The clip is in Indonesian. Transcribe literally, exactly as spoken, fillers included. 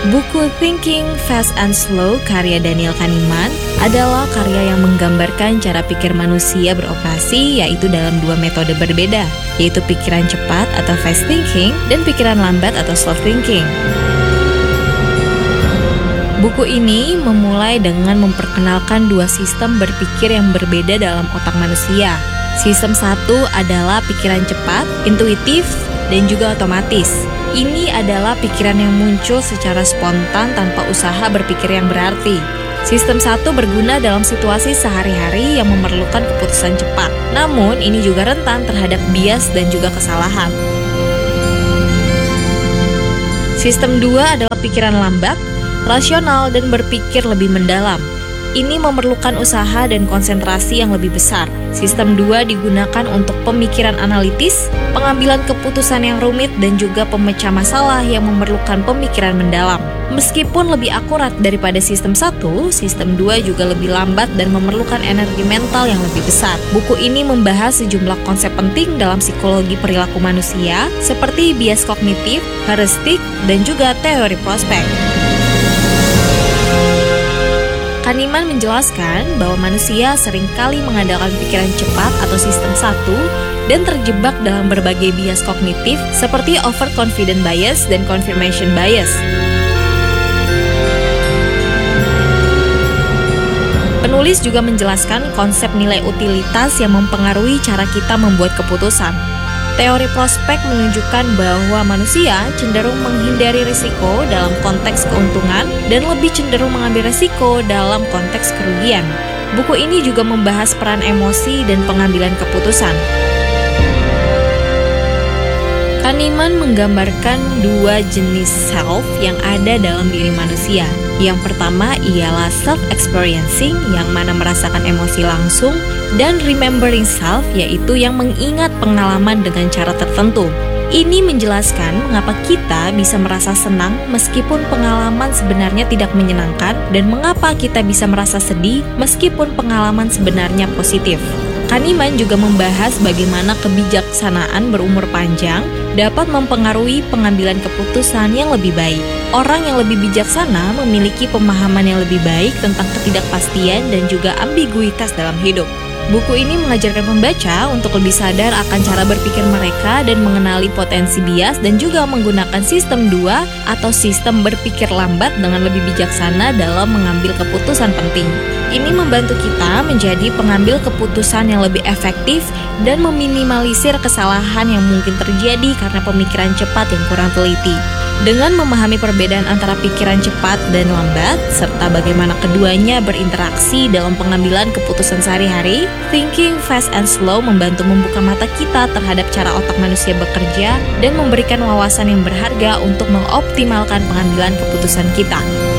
Buku Thinking Fast and Slow karya Daniel Kahneman adalah karya yang menggambarkan cara pikir manusia beroperasi, yaitu dalam dua metode berbeda, yaitu pikiran cepat atau fast thinking dan pikiran lambat atau slow thinking. Buku ini memulai dengan memperkenalkan dua sistem berpikir yang berbeda dalam otak manusia. Sistem satu adalah pikiran cepat, intuitif, dan juga otomatis. Ini adalah pikiran yang muncul secara spontan tanpa usaha berpikir yang berarti. Sistem satu berguna dalam situasi sehari-hari yang memerlukan keputusan cepat. Namun, ini juga rentan terhadap bias dan juga kesalahan. Sistem dua adalah pikiran lambat, rasional, dan berpikir lebih mendalam. Ini memerlukan usaha dan konsentrasi yang lebih besar. Sistem dua digunakan untuk pemikiran analitis, pengambilan keputusan yang rumit, dan juga pemecah masalah yang memerlukan pemikiran mendalam. Meskipun lebih akurat daripada sistem satu, sistem dua juga lebih lambat dan memerlukan energi mental yang lebih besar. Buku ini membahas sejumlah konsep penting dalam psikologi perilaku manusia, seperti bias kognitif, heuristik, dan juga teori prospek. Kahneman menjelaskan bahwa manusia seringkali mengandalkan pikiran cepat atau sistem satu dan terjebak dalam berbagai bias kognitif seperti overconfident bias dan confirmation bias. Penulis juga menjelaskan konsep nilai utilitas yang mempengaruhi cara kita membuat keputusan. Teori prospek menunjukkan bahwa manusia cenderung menghindari risiko dalam konteks keuntungan dan lebih cenderung mengambil risiko dalam konteks kerugian. Buku ini juga membahas peran emosi dan pengambilan keputusan. Kahneman menggambarkan dua jenis self yang ada dalam diri manusia. Yang pertama ialah self-experiencing, yang mana merasakan emosi langsung, dan remembering self, yaitu yang mengingat pengalaman dengan cara tertentu. Ini menjelaskan mengapa kita bisa merasa senang meskipun pengalaman sebenarnya tidak menyenangkan, dan mengapa kita bisa merasa sedih meskipun pengalaman sebenarnya positif. Kahneman juga membahas bagaimana kebijaksanaan berumur panjang dapat mempengaruhi pengambilan keputusan yang lebih baik. Orang yang lebih bijaksana memiliki pemahaman yang lebih baik tentang ketidakpastian dan juga ambiguitas dalam hidup. Buku ini mengajarkan pembaca untuk lebih sadar akan cara berpikir mereka dan mengenali potensi bias dan juga menggunakan sistem dua atau sistem berpikir lambat dengan lebih bijaksana dalam mengambil keputusan penting. Ini membantu kita menjadi pengambil keputusan yang lebih efektif dan meminimalisir kesalahan yang mungkin terjadi karena pemikiran cepat yang kurang teliti. Dengan memahami perbedaan antara pikiran cepat dan lambat, serta bagaimana keduanya berinteraksi dalam pengambilan keputusan sehari-hari, Thinking Fast and Slow membantu membuka mata kita terhadap cara otak manusia bekerja dan memberikan wawasan yang berharga untuk mengoptimalkan pengambilan keputusan kita.